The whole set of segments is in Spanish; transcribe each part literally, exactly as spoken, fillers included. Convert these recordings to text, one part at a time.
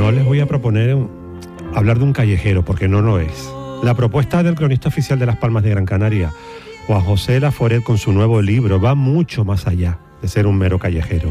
no les voy a proponer hablar de un callejero, porque no lo es. La propuesta del cronista oficial de Las Palmas de Gran Canaria, Juan José Laforet, con su nuevo libro, va mucho más allá de ser un mero callejero.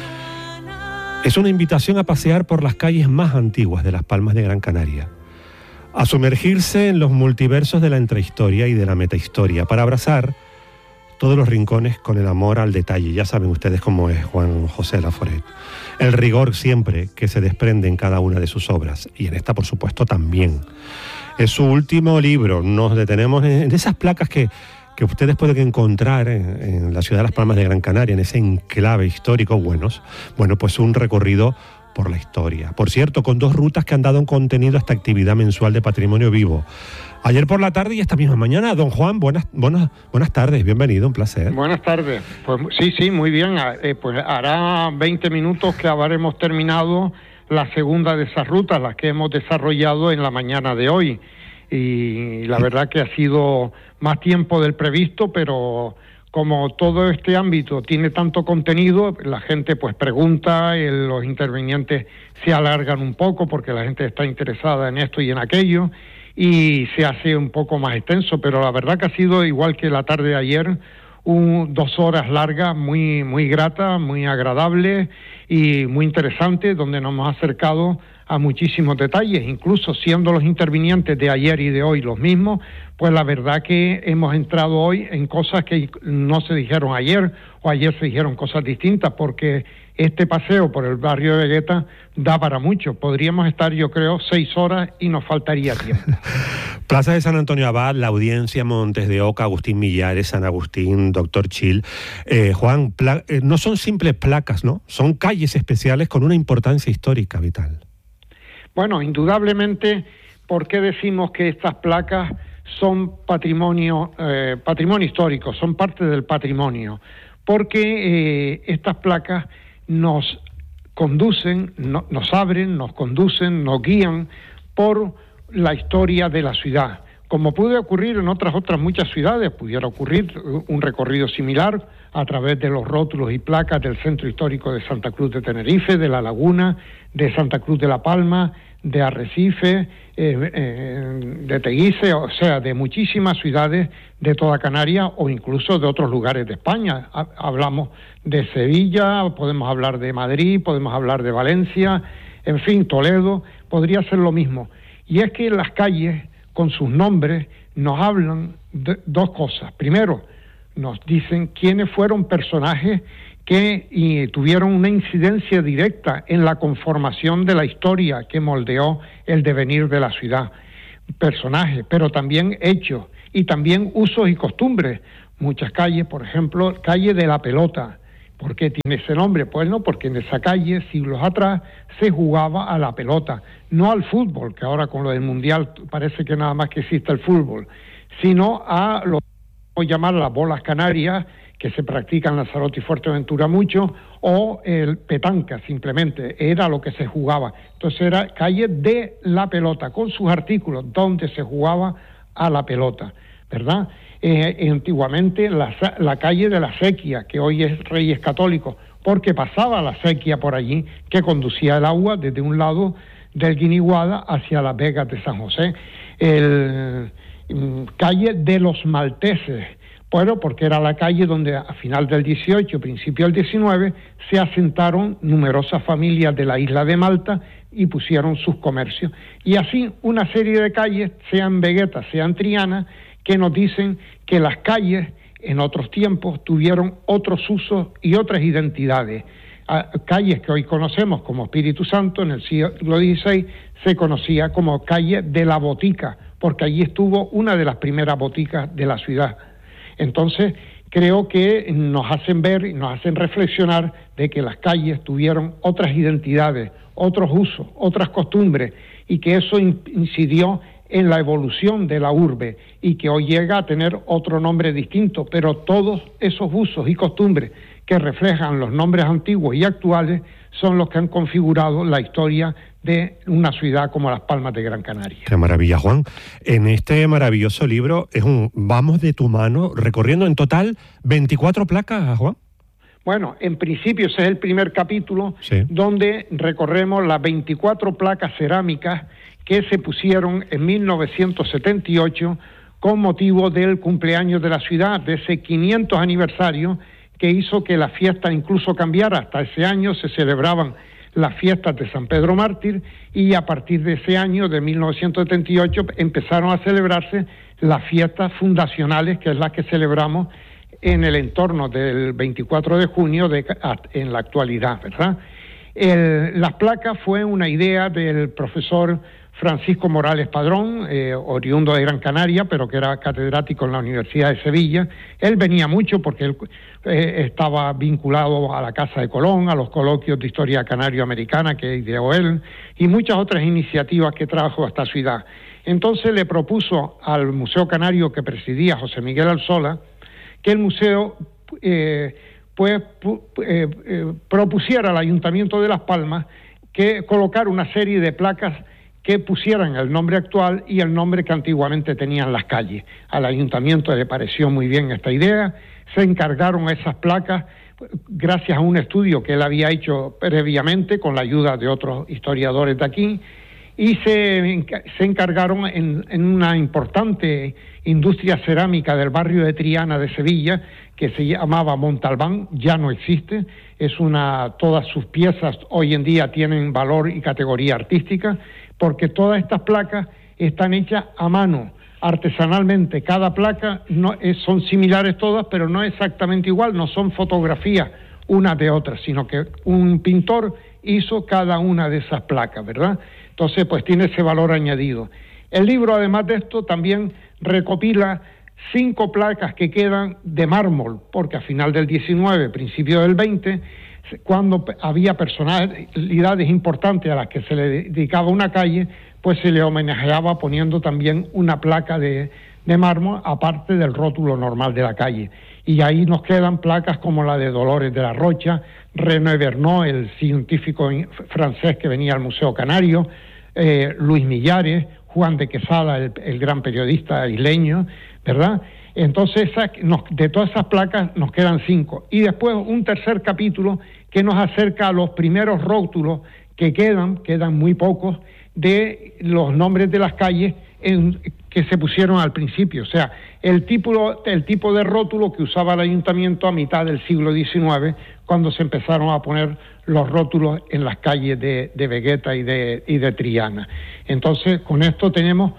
Es una invitación a pasear por las calles más antiguas de Las Palmas de Gran Canaria, a sumergirse en los multiversos de la intrahistoria y de la metahistoria, para abrazar todos los rincones con el amor al detalle. Ya saben ustedes cómo es Juan José Laforet. El rigor siempre que se desprende en cada una de sus obras, y en esta, por supuesto, también. Es su último libro. Nos detenemos en esas placas que, que ustedes pueden encontrar en, en la ciudad de Las Palmas de Gran Canaria, en ese enclave histórico. Buenos, bueno, pues un recorrido por la historia. Por cierto, con dos rutas que han dado un contenido a esta actividad mensual de Patrimonio Vivo. Ayer por la tarde y esta misma mañana. Don Juan, buenas buenas buenas tardes, bienvenido, un placer. Buenas tardes. Pues sí, sí, muy bien. Eh, pues hará veinte minutos que habremos terminado la segunda de esas rutas, las que hemos desarrollado en la mañana de hoy. Y la verdad que ha sido más tiempo del previsto, pero como todo este ámbito tiene tanto contenido, la gente pues pregunta, el, los intervinientes se alargan un poco porque la gente está interesada en esto y en aquello, y se hace un poco más extenso, pero la verdad que ha sido igual que la tarde de ayer, un, dos horas largas, muy, muy grata, muy agradable y muy interesante, donde nos hemos acercado a muchísimos detalles, incluso siendo los intervinientes de ayer y de hoy los mismos, pues la verdad que hemos entrado hoy en cosas que no se dijeron ayer, o ayer se dijeron cosas distintas, porque este paseo por el barrio de Vegueta da para mucho. Podríamos estar, yo creo, seis horas y nos faltaría tiempo. Plaza de San Antonio Abad, La Audiencia, Montes de Oca, Agustín Millares, San Agustín, Doctor Chil. Eh, Juan, pla- eh, no son simples placas, ¿no? Son calles especiales con una importancia histórica vital. Bueno, indudablemente, ¿por qué decimos que estas placas son patrimonio, eh, patrimonio histórico, son parte del patrimonio? Porque eh, estas placas nos conducen, no, nos abren, nos conducen, nos guían por la historia de la ciudad. Como puede ocurrir en otras otras muchas ciudades, pudiera ocurrir un recorrido similar a través de los rótulos y placas del Centro Histórico de Santa Cruz de Tenerife, de La Laguna, de Santa Cruz de La Palma, de Arrecife, eh, eh, de Teguise, o sea, de muchísimas ciudades de toda Canarias o incluso de otros lugares de España. Ha, hablamos de Sevilla, podemos hablar de Madrid, podemos hablar de Valencia, en fin, Toledo, podría ser lo mismo. Y es que las calles, con sus nombres, nos hablan de dos cosas. Primero, nos dicen quiénes fueron personajes que y, tuvieron una incidencia directa en la conformación de la historia que moldeó el devenir de la ciudad. Personajes, pero también hechos y también usos y costumbres. Muchas calles, por ejemplo, calle de la Pelota. ¿Por qué tiene ese nombre? Pues no, porque en esa calle, siglos atrás, se jugaba a la pelota, no al fútbol, que ahora con lo del Mundial parece que nada más que existe el fútbol, sino a lo que podemos llamar las bolas canarias, que se practica en Lanzarote y Fuerteventura mucho, o el petanca, simplemente, era lo que se jugaba. Entonces era calle de la pelota, con sus artículos, donde se jugaba a la pelota, ¿verdad? Eh, antiguamente la, la calle de la Sequía, que hoy es Reyes Católicos, porque pasaba la sequía por allí, que conducía el agua desde un lado del Guiniguada hacia las Vegas de San José. El, mm, calle de los Malteses, bueno, porque era la calle donde a final del dieciocho, principio del diecinueve, se asentaron numerosas familias de la isla de Malta y pusieron sus comercios. Y así una serie de calles, sean Vegueta, sean Triana, que nos dicen que las calles en otros tiempos tuvieron otros usos y otras identidades. A, calles que hoy conocemos como Espíritu Santo, en el siglo dieciséis se conocía como calle de la Botica, porque allí estuvo una de las primeras boticas de la ciudad. Entonces, creo que nos hacen ver y nos hacen reflexionar de que las calles tuvieron otras identidades, otros usos, otras costumbres, y que eso incidió en la evolución de la urbe y que hoy llega a tener otro nombre distinto, pero todos esos usos y costumbres que reflejan los nombres antiguos y actuales son los que han configurado la historia de una ciudad como Las Palmas de Gran Canaria. Qué maravilla, Juan. En este maravilloso libro es un vamos de tu mano, recorriendo en total veinticuatro placas, Juan. Bueno, en principio ese es el primer capítulo, sí, donde recorremos las veinticuatro placas cerámicas que se pusieron en mil novecientos setenta y ocho con motivo del cumpleaños de la ciudad, de ese quinientos aniversario que hizo que la fiesta incluso cambiara. Hasta ese año se celebraban las fiestas de San Pedro Mártir y a partir de ese año, de mil novecientos setenta y ocho, empezaron a celebrarse las fiestas fundacionales, que es las que celebramos en el entorno del veinticuatro de junio de, en la actualidad, ¿verdad? El, las placas fue una idea del profesor Francisco Morales Padrón, eh, oriundo de Gran Canaria, pero que era catedrático en la Universidad de Sevilla. Él venía mucho porque él eh, estaba vinculado a la Casa de Colón, a los coloquios de historia canario-americana que ideó él, y muchas otras iniciativas que trajo a esta ciudad. Entonces le propuso al Museo Canario que presidía José Miguel Alzola que el museo eh, pues, eh, eh, propusiera al Ayuntamiento de Las Palmas que colocar una serie de placas que pusieran el nombre actual y el nombre que antiguamente tenían las calles. Al ayuntamiento le pareció muy bien esta idea, se encargaron esas placas gracias a un estudio que él había hecho previamente con la ayuda de otros historiadores de aquí, y se, se encargaron en, en una importante industria cerámica del barrio de Triana de Sevilla, que se llamaba Montalbán, ya no existe, es una, todas sus piezas hoy en día tienen valor y categoría artística, porque todas estas placas están hechas a mano, artesanalmente. Cada placa no es, son similares todas, pero no exactamente igual, no son fotografías unas de otras, sino que un pintor hizo cada una de esas placas, ¿verdad? Entonces, pues tiene ese valor añadido. El libro, además de esto, también recopila cinco placas que quedan de mármol, porque a final del diecinueve, principio del veinte, cuando había personalidades importantes a las que se le dedicaba una calle, pues se le homenajeaba poniendo también una placa de, de mármol, aparte del rótulo normal de la calle. Y ahí nos quedan placas como la de Dolores de la Rocha, René Verneau, el científico francés que venía al Museo Canario, eh, Luis Millares, Juan de Quesada, el, el gran periodista isleño, ¿verdad? Entonces, esa, nos, de todas esas placas nos quedan cinco. Y después un tercer capítulo que nos acerca a los primeros rótulos que quedan, quedan muy pocos, de los nombres de las calles en, que se pusieron al principio. O sea, el tipo, el tipo de rótulo que usaba el ayuntamiento a mitad del siglo diecinueve, cuando se empezaron a poner los rótulos en las calles de, de Vegueta y de, y de Triana. Entonces, con esto tenemos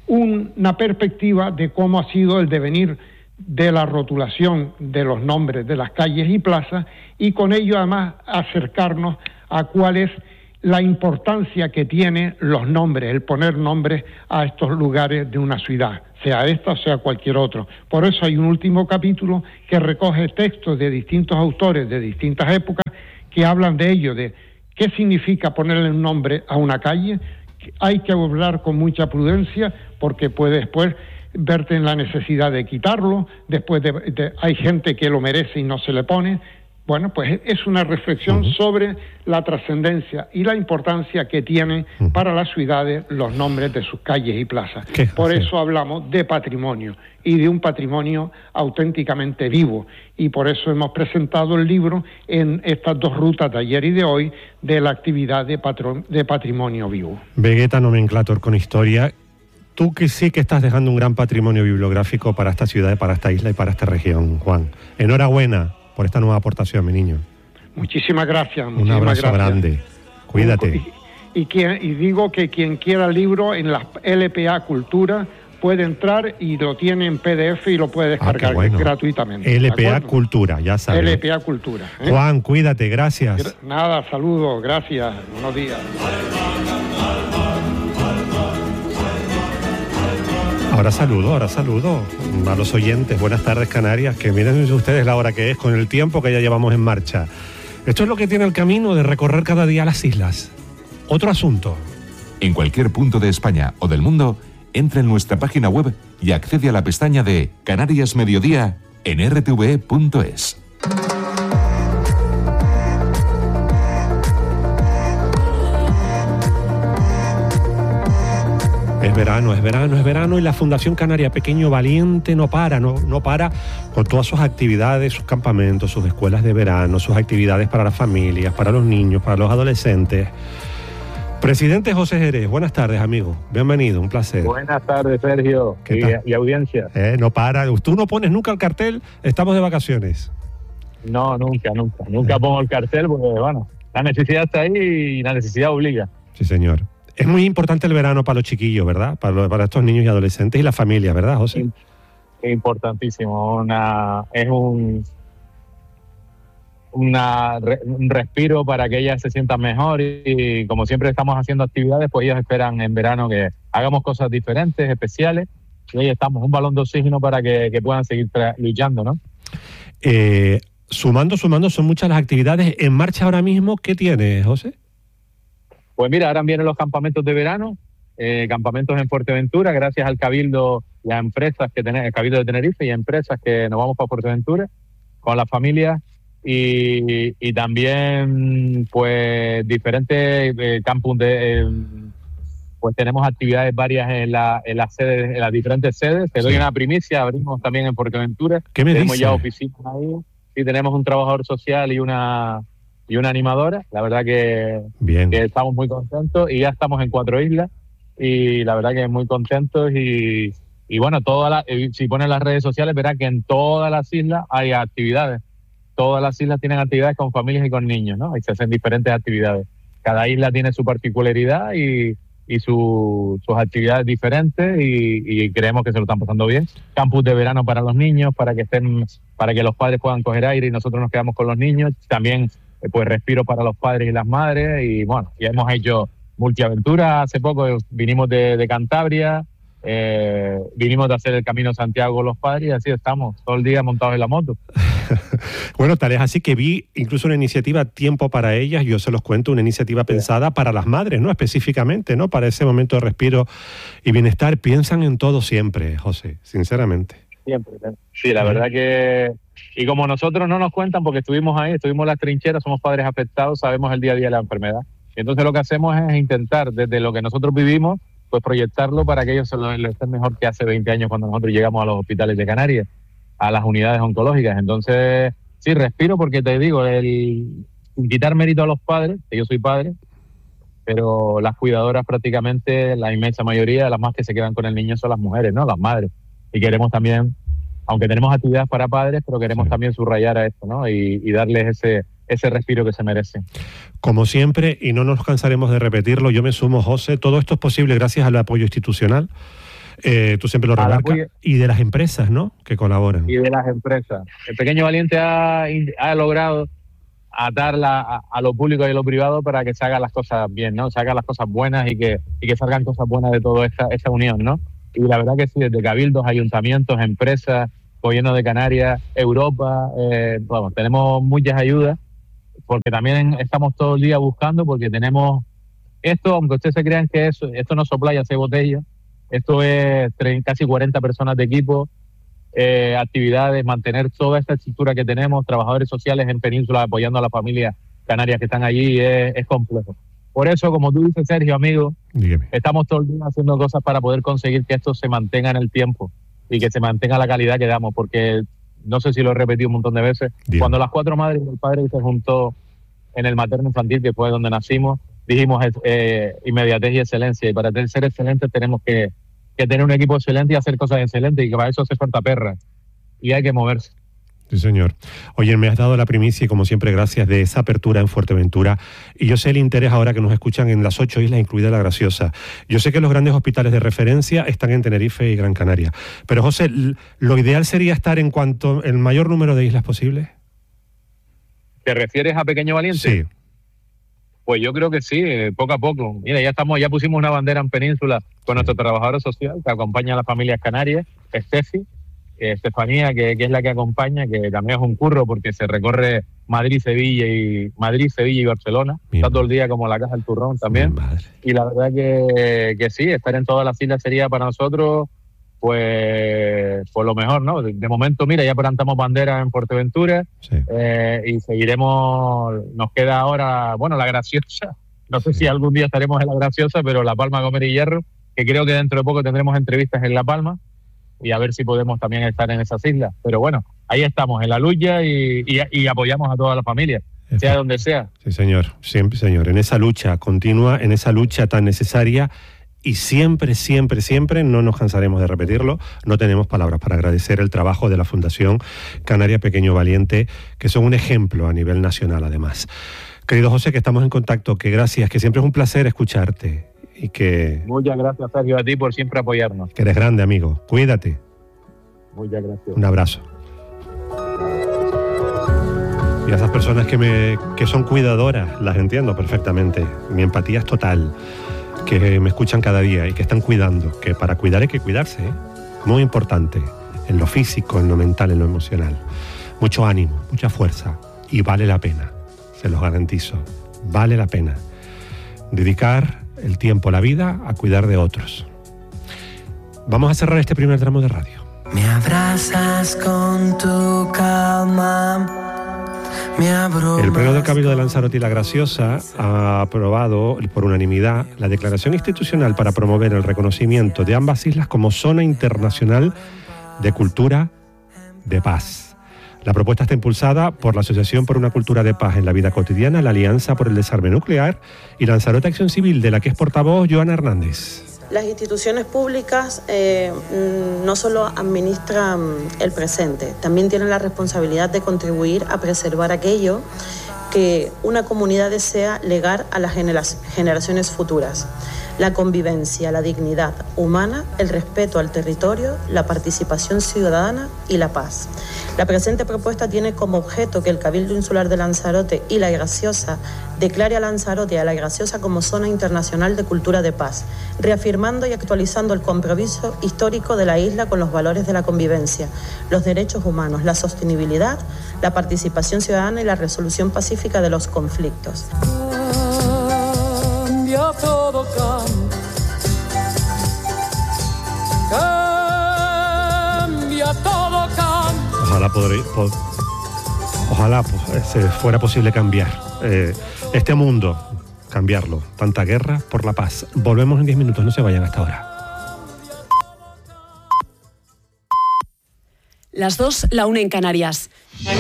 una perspectiva de cómo ha sido el devenir de la rotulación de los nombres de las calles y plazas, y con ello además acercarnos a cuál es la importancia que tienen los nombres, el poner nombres a estos lugares de una ciudad, sea esta o sea cualquier otro. Por eso hay un último capítulo que recoge textos de distintos autores de distintas épocas que hablan de ello, de qué significa ponerle un nombre a una calle. Hay que hablar con mucha prudencia porque puede después verte en la necesidad de quitarlo, después de, de, hay gente que lo merece y no se le pone. Bueno, pues es una reflexión uh-huh. sobre la trascendencia y la importancia que tienen uh-huh. para las ciudades los nombres de sus calles y plazas. Por así? Eso hablamos de patrimonio y de un patrimonio auténticamente vivo. Y por eso hemos presentado el libro en estas dos rutas de ayer y de hoy de la actividad de, patro- de patrimonio vivo. Vegueta, nomenclator con historia. Tú que sí que estás dejando un gran patrimonio bibliográfico para esta ciudad, para esta isla y para esta región, Juan. Enhorabuena por esta nueva aportación, mi niño. Muchísimas gracias. Muchísimas un abrazo gracias. grande. Cuídate. Y, y, quien, y digo que quien quiera el libro en la L P A Cultura puede entrar y lo tiene en P D F y lo puede descargar ah, bueno. gratuitamente. L P A Cultura, ya sabes. L P A Cultura. ¿eh? Juan, cuídate, gracias. Nada, saludos, gracias. Buenos días. Ahora saludo, ahora saludo a los oyentes. Buenas tardes, Canarias, que miren ustedes la hora que es con el tiempo que ya llevamos en marcha. Esto es lo que tiene el camino de recorrer cada día las islas. Otro asunto. En cualquier punto de España o del mundo, entra en nuestra página web y accede a la pestaña de Canarias Mediodía en r t v e punto es. Es verano, es verano, es verano y la Fundación Canaria Pequeño Valiente no para, no, no para con todas sus actividades, sus campamentos, sus escuelas de verano, sus actividades para las familias, para los niños, para los adolescentes. Presidente José Jerez, buenas tardes, amigo. Bienvenido, un placer. Buenas tardes, Sergio, y, y audiencia. Eh, no para, tú no pones nunca el cartel, estamos de vacaciones. No, nunca, nunca. Nunca eh. pongo el cartel porque, bueno, la necesidad está ahí y la necesidad obliga. Sí, señor. Es muy importante el verano para los chiquillos, ¿verdad? Para, los, para estos niños y adolescentes y las familias, ¿verdad, José? Es importantísimo. Una, es un, una, un respiro para que ellas se sientan mejor y, y como siempre estamos haciendo actividades, pues ellas esperan en verano que hagamos cosas diferentes, especiales, y ahí estamos, un balón de oxígeno para que, que puedan seguir tra- luchando, ¿no? Eh, sumando, sumando, son muchas las actividades en marcha ahora mismo. ¿Qué tiene, José? Pues mira, ahora vienen los campamentos de verano, eh, campamentos en Fuerteventura, gracias al Cabildo y a empresas que tenemos, el Cabildo de Tenerife y a empresas que nos vamos para Fuerteventura con las familias y, y también pues diferentes eh, campus de, eh, pues tenemos actividades varias en, la, en las sedes, en las diferentes sedes. Te doy sí. una primicia, abrimos también en Fuerteventura. ¿Qué me tenemos dice? ya oficinas ahí, sí, tenemos un trabajador social y una y una animadora, la verdad que, que estamos muy contentos y ya estamos en cuatro islas y la verdad que muy contentos y, y bueno, todas las, si ponen las redes sociales verá que en todas las islas hay actividades, todas las islas tienen actividades con familias y con niños, ¿no? Y se hacen diferentes actividades, cada isla tiene su particularidad y, y su, sus actividades diferentes y, y creemos que se lo están pasando bien. Campus de verano para los niños, para que estén, para que los padres puedan coger aire y nosotros nos quedamos con los niños, también pues respiro para los padres y las madres y bueno, ya hemos hecho multiaventuras hace poco, vinimos de, de Cantabria, eh, vinimos de hacer el Camino Santiago con los padres y así estamos, todo el día montados en la moto. Bueno, tal es así que vi incluso una iniciativa Tiempo para Ellas, yo se los cuento, una iniciativa sí. pensada para las madres, ¿no? Específicamente, ¿no? Para ese momento de respiro y bienestar. Piensan en todo siempre, José, sinceramente. Siempre, sí, la verdad que... Y como nosotros no nos cuentan, porque estuvimos ahí, estuvimos en las trincheras, somos padres afectados, sabemos el día a día de la enfermedad. Y entonces lo que hacemos es intentar, desde lo que nosotros vivimos, pues proyectarlo para que ellos se lo, lo estén mejor que hace veinte años cuando nosotros llegamos a los hospitales de Canarias, a las unidades oncológicas. Entonces, sí, respiro porque te digo, el sin quitar mérito a los padres, que yo soy padre, pero las cuidadoras prácticamente, la inmensa mayoría, las más que se quedan con el niño son las mujeres, ¿no? Las madres. Y queremos también... Aunque tenemos actividades para padres, pero queremos sí. también subrayar a esto, ¿no? Y, y darles ese, ese respiro que se merecen. Como siempre, y no nos cansaremos de repetirlo, yo me sumo, José, todo esto es posible gracias al apoyo institucional. Eh, tú siempre lo remarcas. Y de las empresas, ¿no? Que colaboran. Y de las empresas. El Pequeño Valiente ha, ha logrado atarla a, a lo público y a lo privado para que se hagan las cosas bien, ¿no? Se hagan las cosas buenas y que, y que salgan cosas buenas de toda esta, esta unión, ¿no? Y la verdad que sí, desde cabildos, ayuntamientos, empresas, gobierno de Canarias, Europa, eh, bueno, tenemos muchas ayudas, porque también estamos todo el día buscando, porque tenemos esto, aunque ustedes se crean que eso, esto no sopla y hace botella, esto es casi cuarenta personas de equipo, eh, actividades, mantener toda esta estructura que tenemos, trabajadores sociales en Península apoyando a las familias canarias que están allí, es, es complejo. Por eso, como tú dices, Sergio, amigo, Dígame. estamos todo el día haciendo cosas para poder conseguir que esto se mantenga en el tiempo y que se mantenga la calidad que damos, porque no sé si lo he repetido un montón de veces, Dígame. cuando las cuatro madres y el padre se juntó en el materno infantil, que fue donde nacimos, dijimos eh, inmediatez y excelencia, y para ser excelentes tenemos que, que tener un equipo excelente y hacer cosas excelentes, y que para eso hace falta perra, y hay que moverse. Sí, señor. Oye, me has dado la primicia y como siempre gracias de esa apertura en Fuerteventura y yo sé el interés ahora que nos escuchan en las ocho islas, incluida La Graciosa. Yo sé que los grandes hospitales de referencia están en Tenerife y Gran Canaria, pero José, ¿lo ideal sería estar en cuanto el mayor número de islas posible? ¿Te refieres a Pequeño Valiente? Sí. Pues yo creo que sí, poco a poco. Mira, ya estamos, ya pusimos una bandera en Península con nuestro trabajador social que acompaña a las familias canarias, Estefi, Eh, Estefanía, que, que es la que acompaña, que también es un curro porque se recorre Madrid, Sevilla y Madrid, Sevilla y Barcelona. Bien. Está todo el día como la caja del turrón también. Y la verdad que, que sí, estar en todas las islas sería para nosotros pues, pues lo mejor, ¿no? De, de momento, mira, ya plantamos bandera en Fuerteventura sí. eh, y seguiremos, nos queda ahora, bueno, La Graciosa. No sé sí. si algún día estaremos en La Graciosa, pero La Palma, Gómez y Hierro, que creo que dentro de poco tendremos entrevistas en La Palma y a ver si podemos también estar en esas islas. Pero bueno, ahí estamos, en la lucha y, y, y apoyamos a toda la familia, sea donde sea. Sí, señor, siempre, señor, en esa lucha continua, en esa lucha tan necesaria. Y siempre, siempre, siempre, no nos cansaremos de repetirlo, no tenemos palabras para agradecer el trabajo de la Fundación Canaria Pequeño Valiente, que son un ejemplo a nivel nacional además. Querido José, que estamos en contacto, que gracias, que siempre es un placer escucharte. Y que... Muchas gracias, Sergio, a ti por siempre apoyarnos. Que eres grande, amigo. Cuídate. Muchas gracias. Un abrazo. Y a esas personas que, me, que son cuidadoras, las entiendo perfectamente. Mi empatía es total. Que me escuchan cada día y que están cuidando, que para cuidar hay que cuidarse, ¿eh? Muy importante, en lo físico, en lo mental, en lo emocional. Mucho ánimo, mucha fuerza y vale la pena, se los garantizo, vale la pena dedicar el tiempo, la vida a cuidar de otros. Vamos a cerrar este primer tramo de radio. Me abrazas con tu calma. El Pleno del Cabildo de Lanzarote y La Graciosa ha aprobado por unanimidad la declaración institucional para promover el reconocimiento de ambas islas como zona internacional de cultura de paz. La propuesta está impulsada por la Asociación por una Cultura de Paz en la Vida Cotidiana, la Alianza por el Desarme Nuclear y Lanzarote Acción Civil, de la que es portavoz Joana Hernández. Las instituciones públicas eh, no solo administran el presente, también tienen la responsabilidad de contribuir a preservar aquello que una comunidad desea legar a las generaciones futuras. La convivencia, la dignidad humana, el respeto al territorio, la participación ciudadana y la paz. La presente propuesta tiene como objeto que el Cabildo Insular de Lanzarote y La Graciosa declare a Lanzarote y a La Graciosa como zona internacional de cultura de paz, reafirmando y actualizando el compromiso histórico de la isla con los valores de la convivencia, los derechos humanos, la sostenibilidad, la participación ciudadana y la resolución pacífica de los conflictos. Cambia todo, cambia. Cambia todo, cambia. Ojalá podré, pod, ojalá pues, se fuera posible cambiar eh, este mundo, cambiarlo. Tanta guerra por la paz. Volvemos en diez minutos, no se vayan hasta ahora. Las dos, la una en Canarias.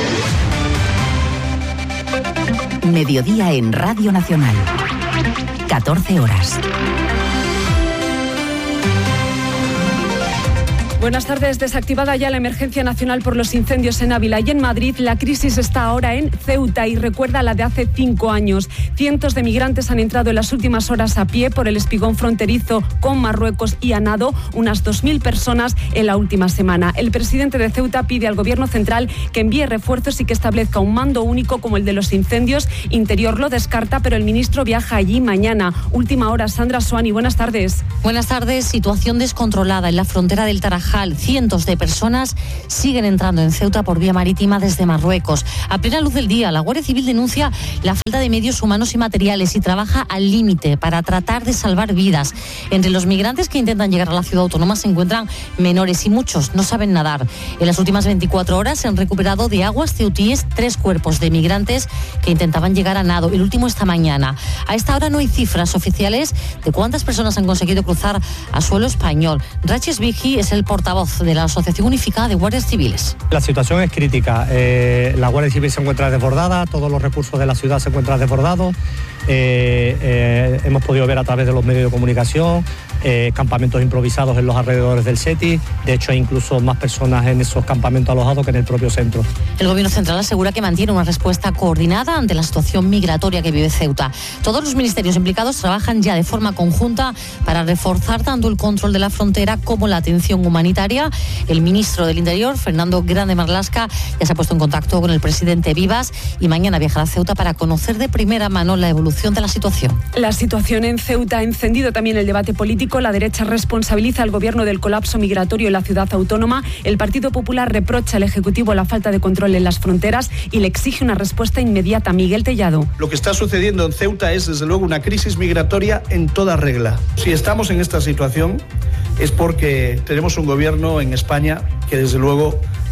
Mediodía en Radio Nacional. catorce horas. Buenas tardes. Desactivada ya la emergencia nacional por los incendios en Ávila y en Madrid, la crisis está ahora en Ceuta y recuerda la de hace cinco años. Cientos de migrantes han entrado en las últimas horas a pie por el espigón fronterizo con Marruecos y a nado, unas dos mil personas en la última semana. El presidente de Ceuta pide al gobierno central que envíe refuerzos y que establezca un mando único como el de los incendios. Interior lo descarta, pero el ministro viaja allí mañana. Última hora, Sandra Suani, buenas tardes. Buenas tardes. Situación descontrolada en la frontera del Tarajal. Cientos de personas siguen entrando en Ceuta por vía marítima desde Marruecos. A plena luz del día, la Guardia Civil denuncia la falta de medios humanos y materiales y trabaja al límite para tratar de salvar vidas. Entre los migrantes que intentan llegar a la ciudad autónoma se encuentran menores y muchos no saben nadar. En las últimas veinticuatro horas se han recuperado de aguas ceutíes tres cuerpos de migrantes que intentaban llegar a nado, el último esta mañana. A esta hora no hay cifras oficiales de cuántas personas han conseguido cruzar a suelo español. Raches Vigi es el portavoz de la Asociación Unificada de Guardias Civiles. La situación es crítica. Eh, la Guardia Civil se encuentra desbordada, todos los recursos de la ciudad se encuentran desbordados. Eh, eh, hemos podido ver a través de los medios de comunicación eh, campamentos improvisados en los alrededores del SETI. De hecho, hay incluso más personas en esos campamentos alojados que en el propio centro. El Gobierno central asegura que mantiene una respuesta coordinada ante la situación migratoria que vive Ceuta. Todos los ministerios implicados trabajan ya de forma conjunta para reforzar tanto el control de la frontera como la atención humanitaria. El ministro del Interior, Fernando Grande Marlaska, ya se ha puesto en contacto con el presidente Vivas y mañana viajará a Ceuta para conocer de primera mano la evolución de la situación. La situación en Ceuta ha encendido también el debate político. La derecha responsabiliza al gobierno del colapso migratorio en la ciudad autónoma. El Partido Popular reprocha al Ejecutivo la falta de control en las fronteras y le exige una respuesta inmediata. Miguel Tellado. Lo que está sucediendo en Ceuta es, desde luego, una crisis migratoria en toda regla. Si estamos en esta situación es porque tenemos un gobierno en España que, desde luego,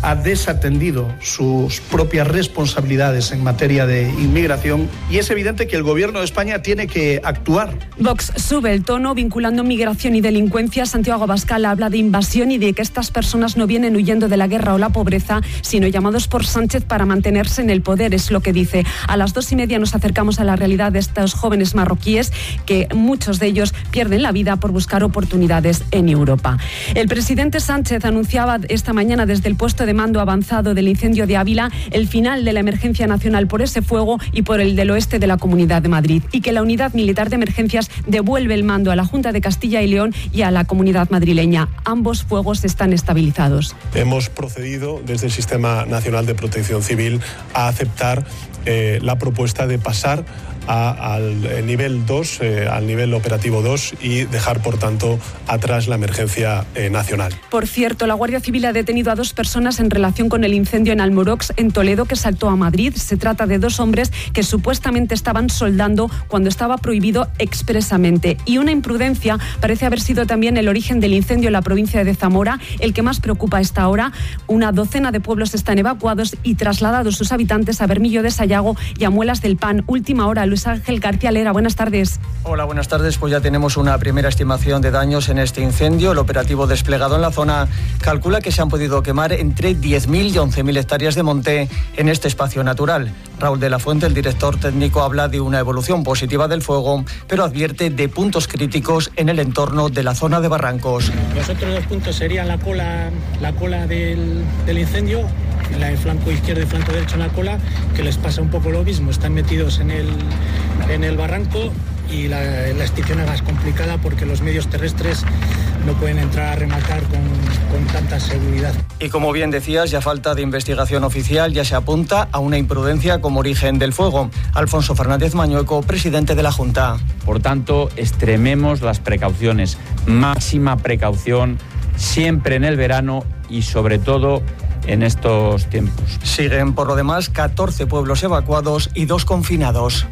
ha desatendido sus propias responsabilidades en materia de inmigración y es evidente que el Gobierno de España tiene que actuar. Vox sube el tono vinculando migración y delincuencia. Santiago Abascal habla de invasión y de que estas personas no vienen huyendo de la guerra o la pobreza, sino llamados por Sánchez para mantenerse en el poder, es lo que dice. A las dos y media nos acercamos a la realidad de estos jóvenes marroquíes, que muchos de ellos pierden la vida por buscar oportunidades en Europa. El presidente Sánchez anunciaba esta mañana desde el puesto de mando avanzado del incendio de Ávila el final de la emergencia nacional por ese fuego y por el del oeste de la Comunidad de Madrid, y que la Unidad Militar de Emergencias devuelve el mando a la Junta de Castilla y León y a la Comunidad madrileña. Ambos fuegos están estabilizados. Hemos procedido desde el Sistema Nacional de Protección Civil a aceptar eh, la propuesta de pasar A, al nivel dos, eh, al nivel operativo dos y dejar, por tanto, atrás la emergencia eh, nacional. Por cierto, la Guardia Civil ha detenido a dos personas en relación con el incendio en Almorox, en Toledo, que saltó a Madrid. Se trata de dos hombres que supuestamente estaban soldando cuando estaba prohibido expresamente. Y una imprudencia parece haber sido también el origen del incendio en la provincia de Zamora, el que más preocupa a esta hora. Una docena de pueblos están evacuados y trasladados sus habitantes a Bermillo de Sayago y a Muelas del Pan. Última hora, Luis Ángel García Lera, buenas tardes. Hola, buenas tardes. Pues ya tenemos una primera estimación de daños en este incendio. El operativo desplegado en la zona calcula que se han podido quemar entre diez mil y once mil hectáreas de monte en este espacio natural. Raúl de la Fuente, el director técnico, habla de una evolución positiva del fuego, pero advierte de puntos críticos en el entorno de la zona de Barrancos. Los otros dos puntos serían la cola, la cola del, del incendio, en el flanco izquierdo y flanco derecho en la cola, que les pasa un poco lo mismo, están metidos en el, en el barranco, y la, la extinción es más complicada porque los medios terrestres no pueden entrar a rematar con, con tanta seguridad. Y como bien decías, ya falta de investigación oficial, ya se apunta a una imprudencia como origen del fuego. Alfonso Fernández Mañueco, presidente de la Junta. Por tanto, extrememos las precauciones, máxima precaución, siempre en el verano y sobre todo en estos tiempos. Siguen, por lo demás, catorce pueblos evacuados y dos confinados.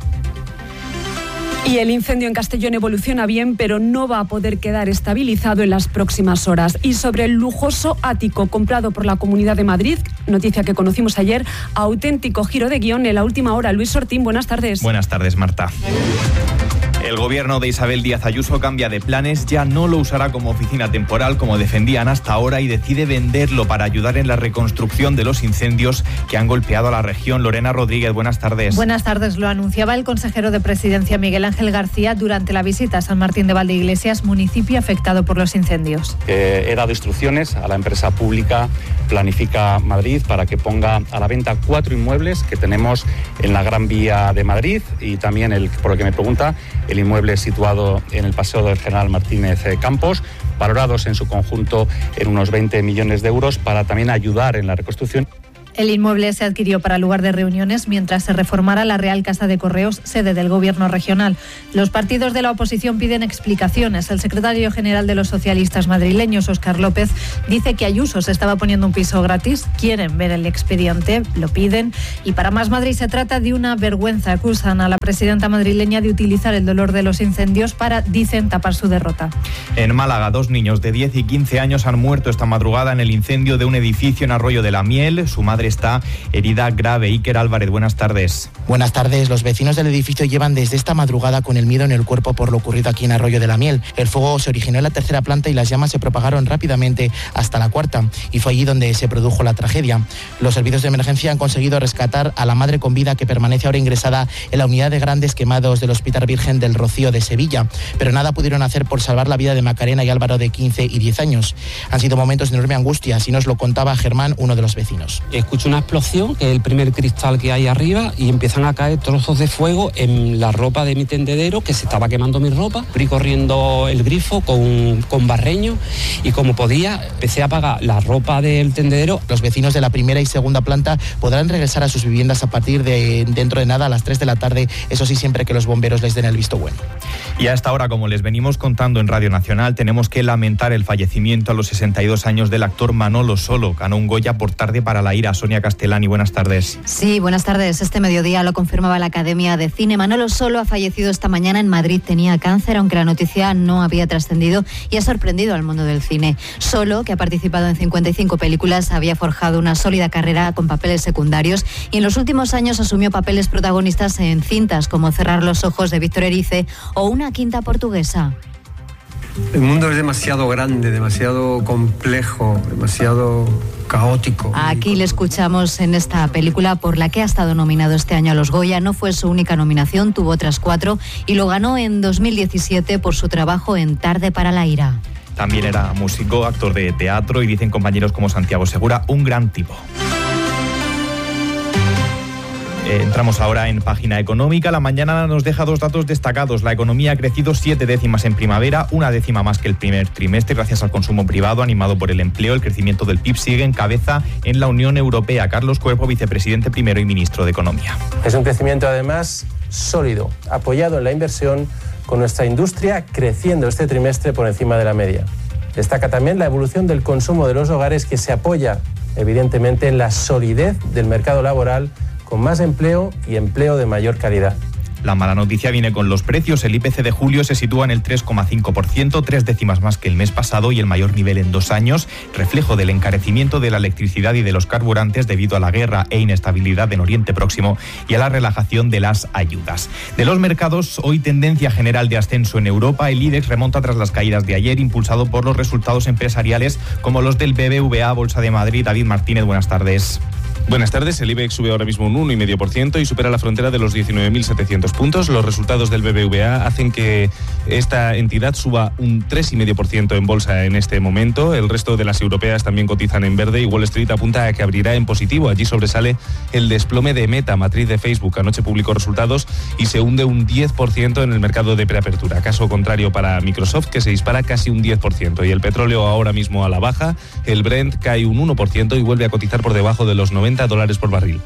Y el incendio en Castellón evoluciona bien, pero no va a poder quedar estabilizado en las próximas horas. Y sobre el lujoso ático comprado por la Comunidad de Madrid, noticia que conocimos ayer, auténtico giro de guión en la última hora. Luis Sortín, buenas tardes. Buenas tardes, Marta. El gobierno de Isabel Díaz Ayuso cambia de planes, ya no lo usará como oficina temporal como defendían hasta ahora y decide venderlo para ayudar en la reconstrucción de los incendios que han golpeado a la región. Lorena Rodríguez, buenas tardes. Buenas tardes, lo anunciaba el consejero de Presidencia Miguel Ángel García durante la visita a San Martín de Valdeiglesias, municipio afectado por los incendios. Eh, he dado instrucciones a la empresa pública Planifica Madrid para que ponga a la venta cuatro inmuebles que tenemos en la Gran Vía de Madrid y también, el, por lo que me pregunta, el inmueble situado en el Paseo del General Martínez Campos, valorados en su conjunto en unos veinte millones de euros para también ayudar en la reconstrucción. El inmueble se adquirió para lugar de reuniones mientras se reformara la Real Casa de Correos, sede del Gobierno regional. Los partidos de la oposición piden explicaciones. El secretario general de los socialistas madrileños, Óscar López, dice que Ayuso se estaba poniendo un piso gratis. Quieren ver el expediente, lo piden. Y para Más Madrid se trata de una vergüenza. Acusan a la presidenta madrileña de utilizar el dolor de los incendios para, dicen, tapar su derrota. En Málaga, dos niños de diez y quince años han muerto esta madrugada en el incendio de un edificio en Arroyo de la Miel. Su madre está herida grave. Iker Álvarez, buenas tardes. Buenas tardes. Los vecinos del edificio llevan desde esta madrugada con el miedo en el cuerpo por lo ocurrido aquí en Arroyo de la Miel. El fuego se originó en la tercera planta y las llamas se propagaron rápidamente hasta la cuarta, y fue allí donde se produjo la tragedia. Los servicios de emergencia han conseguido rescatar a la madre con vida, que permanece ahora ingresada en la unidad de grandes quemados del Hospital Virgen del Rocío de Sevilla, pero nada pudieron hacer por salvar la vida de Macarena y Álvaro, de quince y diez años. Han sido momentos de enorme angustia, así nos lo contaba Germán, uno de los vecinos. Escucho una explosión, que es el primer cristal que hay arriba, y empiezan a caer trozos de fuego en la ropa de mi tendedero, que se estaba quemando mi ropa. Fui corriendo el grifo con, con barreño y como podía empecé a apagar la ropa del tendedero. Los vecinos de la primera y segunda planta podrán regresar a sus viviendas a partir de dentro de nada, a las tres de la tarde, eso sí, siempre que los bomberos les den el visto bueno. Y a esta hora, como les venimos contando en Radio Nacional, tenemos que lamentar el fallecimiento a los sesenta y dos años del actor Manolo Solo. Ganó un Goya por Tarde para la ira. Sonia Castellani, buenas tardes. Sí, buenas tardes. Este mediodía lo confirmaba la Academia de Cine. Manolo Solo ha fallecido esta mañana en Madrid. Tenía cáncer, aunque la noticia no había trascendido y ha sorprendido al mundo del cine. Solo, que ha participado en cincuenta y cinco películas, había forjado una sólida carrera con papeles secundarios y en los últimos años asumió papeles protagonistas en cintas como Cerrar los ojos de Víctor Erice o Una quinta portuguesa. El mundo es demasiado grande, demasiado complejo, demasiado caótico. Aquí le escuchamos en esta película por la que ha estado nominado este año a los Goya. No fue su única nominación, tuvo otras cuatro y lo ganó en dos mil diecisiete por su trabajo en Tarde para la ira. También era músico, actor de teatro y dicen compañeros como Santiago Segura, un gran tipo. Eh, entramos ahora en página económica. La mañana nos deja dos datos destacados. La economía ha crecido siete décimas en primavera, una décima más que el primer trimestre, gracias al consumo privado animado por el empleo. El crecimiento del P I B sigue en cabeza en la Unión Europea. Carlos Cuerpo, vicepresidente primero y ministro de Economía. Es un crecimiento además sólido, apoyado en la inversión, con nuestra industria creciendo este trimestre por encima de la media. Destaca también la evolución del consumo de los hogares, que se apoya evidentemente en la solidez del mercado laboral, con más empleo y empleo de mayor calidad. La mala noticia viene con los precios. El I P C de julio se sitúa en el tres coma cinco por ciento, tres décimas más que el mes pasado y el mayor nivel en dos años, reflejo del encarecimiento de la electricidad y de los carburantes debido a la guerra e inestabilidad en Oriente Próximo y a la relajación de las ayudas. De los mercados, hoy tendencia general de ascenso en Europa. El IBEX remonta tras las caídas de ayer, impulsado por los resultados empresariales como los del B B V A, Bolsa de Madrid. David Martínez, buenas tardes. Buenas tardes. El IBEX sube ahora mismo un uno coma cinco por ciento y supera la frontera de los diecinueve mil setecientos puntos. Los resultados del B B V A hacen que esta entidad suba un tres coma cinco por ciento en bolsa en este momento. El resto de las europeas también cotizan en verde y Wall Street apunta a que abrirá en positivo. Allí sobresale el desplome de Meta, matriz de Facebook. Anoche publicó resultados y se hunde un diez por ciento en el mercado de preapertura. Caso contrario para Microsoft, que se dispara casi un diez por ciento. Y el petróleo ahora mismo a la baja. El Brent cae un uno por ciento y vuelve a cotizar por debajo de los noventa dólares por barril.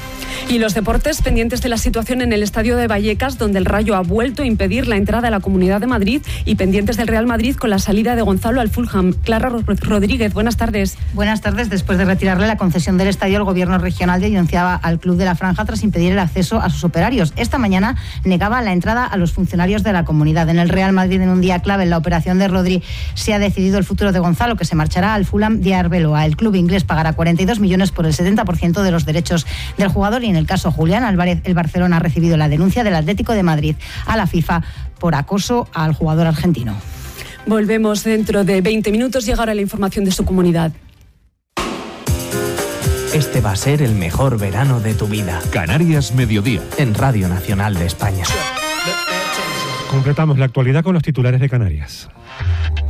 Y los deportes, pendientes de la situación en el estadio de Vallecas, donde el Rayo ha vuelto a impedir la entrada a la Comunidad de Madrid, y pendientes del Real Madrid con la salida de Gonzalo al Fulham. Clara Rodríguez, buenas tardes. Buenas tardes. Después de retirarle la concesión del estadio, el gobierno regional denunciaba al Club de la Franja tras impedir el acceso a sus operarios. Esta mañana negaba la entrada a los funcionarios de la comunidad. En el Real Madrid, en un día clave en la operación de Rodri, se ha decidido el futuro de Gonzalo, que se marchará al Fulham de Arbeloa. El club inglés pagará cuarenta y dos millones por el setenta por ciento de los derechos del jugador, y en el caso Julián Álvarez, el Barcelona ha recibido la denuncia del Atlético de Madrid a la FIFA por acoso al jugador argentino. Volvemos dentro de veinte minutos. Llega ahora la información de su comunidad. Este va a ser el mejor verano de tu vida. Canarias Mediodía. En Radio Nacional de España. Completamos la actualidad con los titulares de Canarias.